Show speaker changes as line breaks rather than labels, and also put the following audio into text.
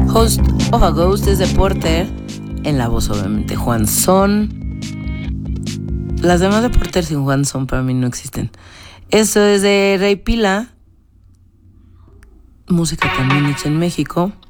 Host of a Ghost es de Porter, en la voz obviamente Juan Son. Las demás de Porter sin Juan Son para mí no existen. Eso es de Rey Pila, música también hecha en México.